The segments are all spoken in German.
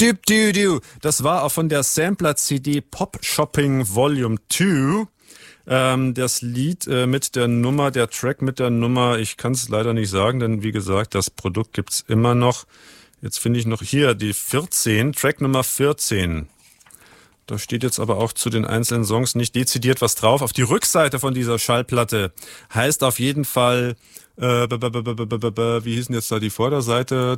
Das war auch von der Sampler-CD Pop Shopping Volume 2. Das Lied mit der Nummer, der Track mit der Nummer, ich kann es leider nicht sagen, denn wie gesagt, das Produkt gibt's immer noch. Jetzt finde ich noch hier die 14, Track Nummer 14. Da steht jetzt aber auch zu den einzelnen Songs nicht dezidiert was drauf. Auf die Rückseite von dieser Schallplatte heißt auf jeden Fall, wie hieß denn jetzt da die Vorderseite?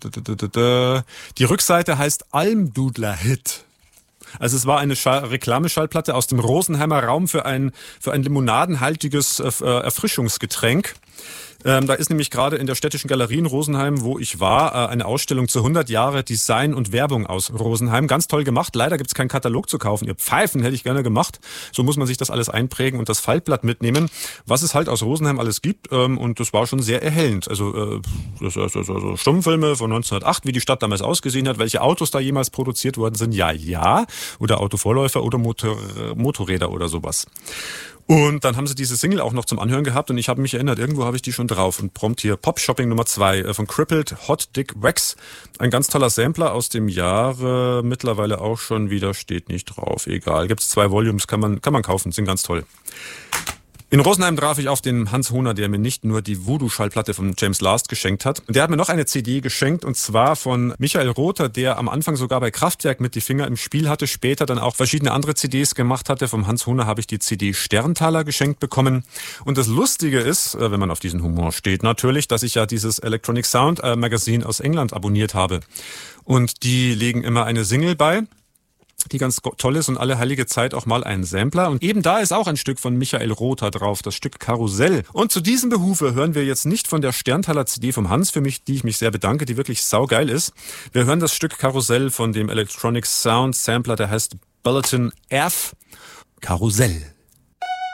Die Rückseite heißt Almdudler-Hit. Also es war eine Reklameschallplatte aus dem Rosenheimer Raum für ein limonadenhaltiges Erfrischungsgetränk. Da ist nämlich gerade in der Städtischen Galerie in Rosenheim, wo ich war, eine Ausstellung zu 100 Jahre Design und Werbung aus Rosenheim. Ganz toll gemacht. Leider gibt's keinen Katalog zu kaufen. Ihr Pfeifen hätte ich gerne gemacht. So muss man sich das alles einprägen und das Faltblatt mitnehmen, was es halt aus Rosenheim alles gibt. Und das war schon sehr erhellend. Also Stummfilme von 1908, wie die Stadt damals ausgesehen hat, welche Autos da jemals produziert worden sind. Ja. Oder Autovorläufer oder Motorräder oder sowas. Und dann haben sie diese Single auch noch zum Anhören gehabt und ich habe mich erinnert, irgendwo habe ich die schon drauf. Und prompt hier Pop Shopping Nummer 2 von Crippled Hot Dick Wax. Ein ganz toller Sampler aus dem Jahre, mittlerweile auch schon wieder, steht nicht drauf. Egal, gibt's 2 Volumes, kann man kaufen, sind ganz toll. In Rosenheim traf ich auf den Hans Hohner, der mir nicht nur die Voodoo-Schallplatte von James Last geschenkt hat. Der hat mir noch eine CD geschenkt und zwar von Michael Rother, der am Anfang sogar bei Kraftwerk mit die Finger im Spiel hatte, später dann auch verschiedene andere CDs gemacht hatte. Vom Hans Hohner habe ich die CD Sterntaler geschenkt bekommen. Und das Lustige ist, wenn man auf diesen Humor steht, natürlich, dass ich ja dieses Electronic Sound Magazine aus England abonniert habe. Und die legen immer eine Single bei, die ganz toll ist und alle heilige Zeit auch mal ein Sampler. Und eben da ist auch ein Stück von Michael Rother drauf, das Stück Karussell. Und zu diesem Behufe hören wir jetzt nicht von der Sterntaler CD vom Hans, für mich, die ich mich sehr bedanke, die wirklich saugeil ist. Wir hören das Stück Karussell von dem Electronic Sound Sampler, der heißt Bulletin F. Karussell.